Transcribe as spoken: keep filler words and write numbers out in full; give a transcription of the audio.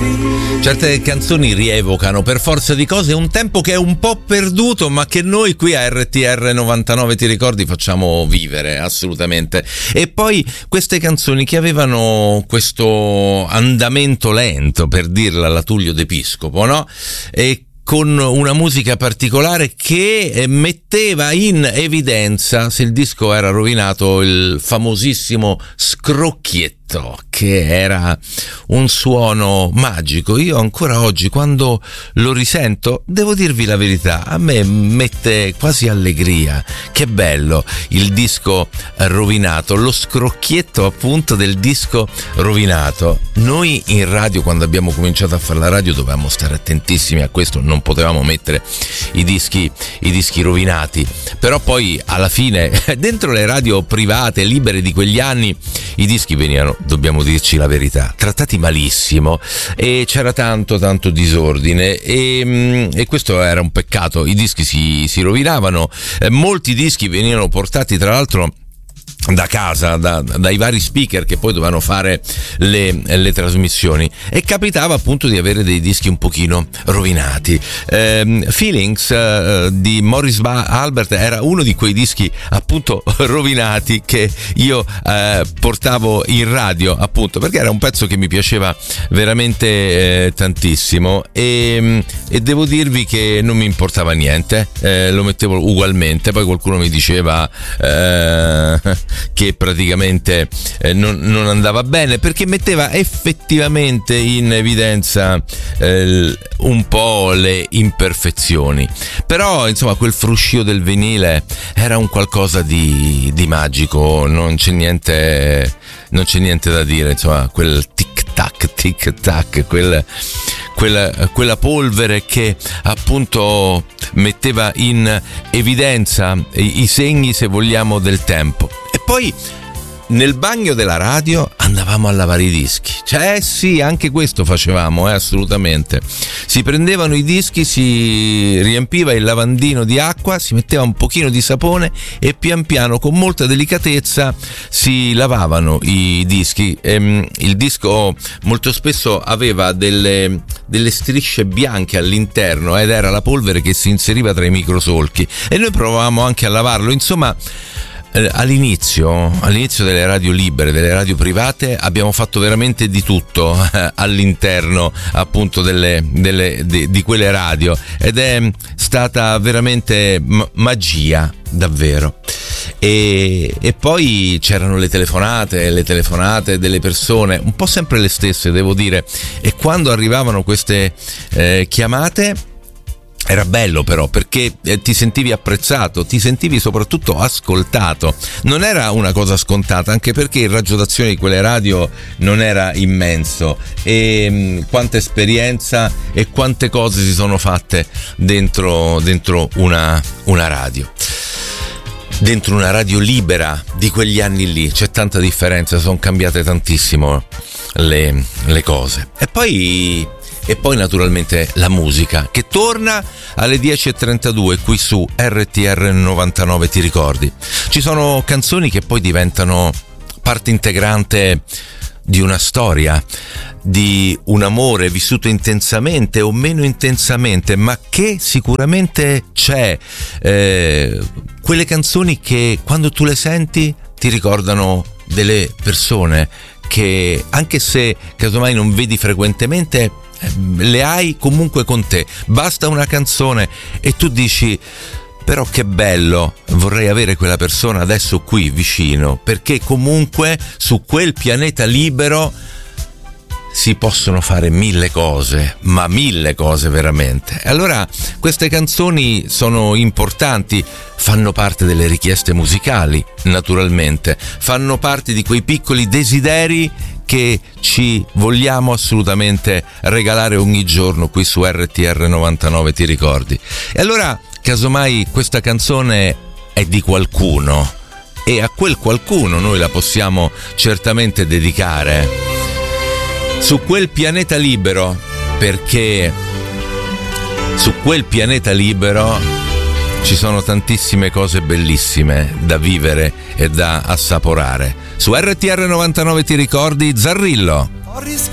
Certe canzoni rievocano per forza di cose un tempo che è un po' perduto, ma che noi qui a R T R novantanove ti ricordi facciamo vivere assolutamente. E poi queste canzoni che avevano questo andamento lento, per dirla alla Tullio d'Episcopo, no? E con una musica particolare che metteva in evidenza, se il disco era rovinato, il famosissimo scrocchietto, che era un suono magico. Io ancora oggi, quando lo risento, devo dirvi la verità, a me mette quasi allegria. Che bello il disco rovinato, lo scrocchietto appunto del disco rovinato. Noi in radio, quando abbiamo cominciato a fare la radio, dovevamo stare attentissimi a questo, non potevamo mettere i dischi i dischi rovinati. Però poi alla fine dentro le radio private libere di quegli anni i dischi venivano, dobbiamo dirci la verità, trattati malissimo, e c'era tanto tanto disordine, e, e questo era un peccato. I dischi si, si rovinavano, eh, molti dischi venivano portati tra l'altro da casa, da, dai vari speaker che poi dovevano fare le, le trasmissioni, e capitava appunto di avere dei dischi un pochino rovinati. eh, Feelings eh, di Morris Albert era uno di quei dischi appunto rovinati che io eh, portavo in radio, appunto perché era un pezzo che mi piaceva veramente eh, tantissimo, e, e devo dirvi che non mi importava niente, eh, lo mettevo ugualmente. Poi qualcuno mi diceva eh, che praticamente eh, non, non andava bene, perché metteva effettivamente in evidenza eh, un po' le imperfezioni. Però insomma quel fruscio del vinile era un qualcosa di, di magico, non c'è niente non c'è niente da dire, insomma quel tic tac tic tac, quel Quella, quella polvere che appunto metteva in evidenza i, i segni, se vogliamo, del tempo. E poi nel bagno della radio andavamo a lavare i dischi, cioè sì, anche questo facevamo, eh, assolutamente. Si prendevano i dischi, si riempiva il lavandino di acqua, si metteva un pochino di sapone e pian piano, con molta delicatezza, si lavavano i dischi. Ehm, il disco molto spesso aveva delle, delle strisce bianche all'interno, ed era la polvere che si inseriva tra i microsolchi, e noi provavamo anche a lavarlo. Insomma, All'inizio, all'inizio delle radio libere, delle radio private, abbiamo fatto veramente di tutto eh, all'interno appunto delle, delle, di, di quelle radio, ed è stata veramente m- magia, davvero. E, e poi c'erano le telefonate, le telefonate delle persone, un po' sempre le stesse, devo dire, e quando arrivavano queste eh, chiamate era bello, però, perché eh, ti sentivi apprezzato, ti sentivi soprattutto ascoltato. Non era una cosa scontata, anche perché il raggio d'azione di quelle radio non era immenso, e mh, quanta esperienza e quante cose si sono fatte dentro, dentro una, una radio. Dentro una radio libera di quegli anni lì c'è tanta differenza, sono cambiate tantissimo le, le cose. E poi E poi naturalmente la musica, che torna alle dieci e trentadue qui su R T R novantanove ti ricordi. Ci sono canzoni che poi diventano parte integrante di una storia, di un amore vissuto intensamente o meno intensamente, ma che sicuramente c'è. Eh, quelle canzoni che quando tu le senti ti ricordano delle persone che, anche se casomai non vedi frequentemente, le hai comunque con te. Basta una canzone e tu dici: però che bello, vorrei avere quella persona adesso qui vicino, perché comunque su quel pianeta libero si possono fare mille cose, ma mille cose veramente. E allora queste canzoni sono importanti, fanno parte delle richieste musicali, naturalmente, fanno parte di quei piccoli desideri che ci vogliamo assolutamente regalare ogni giorno qui su R T R novantanove ti ricordi. E allora, casomai questa canzone è di qualcuno, e a quel qualcuno noi la possiamo certamente dedicare su quel pianeta libero, perché su quel pianeta libero ci sono tantissime cose bellissime da vivere e da assaporare. Su R T R novantanove ti ricordi, Zarrillo. Ho rischiato